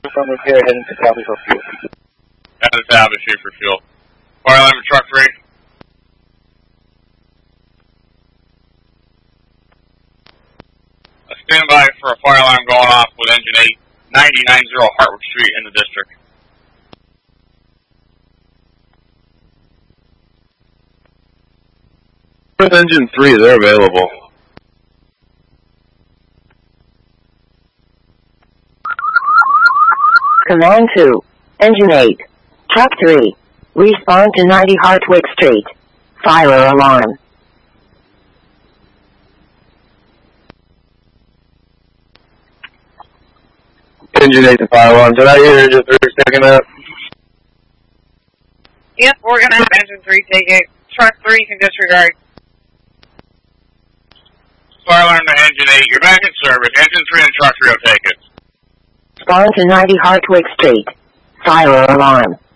From repair, heading to Talbot for fuel. Heading to Talbot Street for fuel. Fire alarm for truck 3. Stand by for a fire alarm going off with engine 8, 9090 Hartwick Street in the district. With engine 3, they're available. Command 2, Engine 8, Truck 3, respond to 90 Hartwick Street. Fire alarm. Engine 8 to fire alarm. Did I hear engine 3 sticking up? Yep, we're going to have engine 3 take it. Truck 3 can disregard. Fire alarm to engine 8. You're back in service. Engine 3 and truck 3 will take it. Respond to 90 Hartwick Street. Fire alarm.